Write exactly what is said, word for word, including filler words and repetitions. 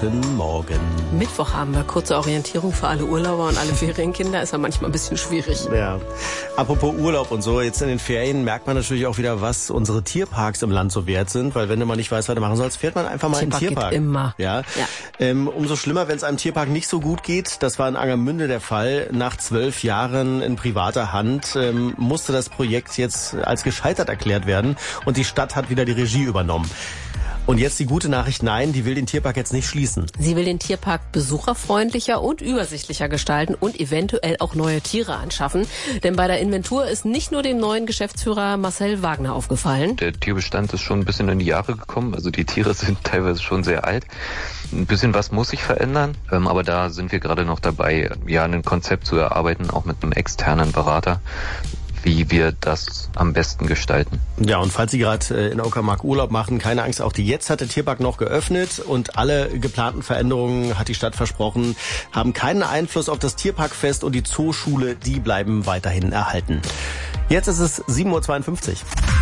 guten Morgen. Mittwoch haben wir kurze Orientierung für alle Urlauber und alle Ferienkinder. Ist ja manchmal ein bisschen schwierig. Ja. Apropos Urlaub und so, jetzt in den Ferien merkt man natürlich auch wieder, was unsere Tierparks im Land so wert sind, weil wenn du mal nicht weißt, was du machen sollst, fährt man einfach mal Tierpark in den Tierpark. Geht immer. Ja. Ja. Ähm, umso schlimmer, wenn es einem Tierpark nicht so gut geht. Das war in Angermünde der Fall. Nach zwölf Jahren in privater Hand ähm, musste das Projekt jetzt als gescheitert erklärt werden und die Stadt hat wieder die Regie übernommen. Und jetzt die gute Nachricht, nein, die will den Tierpark jetzt nicht schließen. Sie will den Tierpark besucherfreundlicher und übersichtlicher gestalten und eventuell auch neue Tiere anschaffen. Denn bei der Inventur ist nicht nur dem neuen Geschäftsführer Marcel Wagner aufgefallen. Der Tierbestand ist schon ein bisschen in die Jahre gekommen. Also die Tiere sind teilweise schon sehr alt. Ein bisschen was muss sich verändern. Ähm, aber da sind wir gerade noch dabei, ja, ein Konzept zu erarbeiten, auch mit einem externen Berater, wie wir das am besten gestalten. Ja, und falls Sie gerade in Uckermark Urlaub machen, keine Angst, auch die jetzt hat der Tierpark noch geöffnet und alle geplanten Veränderungen, hat die Stadt versprochen, haben keinen Einfluss auf das Tierparkfest und die Zooschule, die bleiben weiterhin erhalten. Jetzt ist es sieben Uhr zweiundfünfzig.